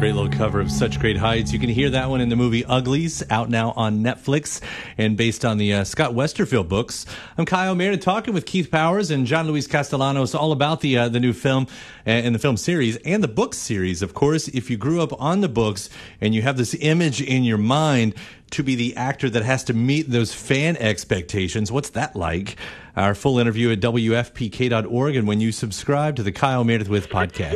Great little cover of Such Great Heights. You can hear that one in the movie Uglies, out now on Netflix and based on the Scott Westerfield books. I'm Kyle Meredith talking with Keith Powers and John Luis Castellanos all about the new film and the film series and the book series. Of course, if you grew up on the books and you have this image in your mind to be the actor that has to meet those fan expectations, what's that like? Our full interview at WFPK.org and when you subscribe to the Kyle Meredith With podcast.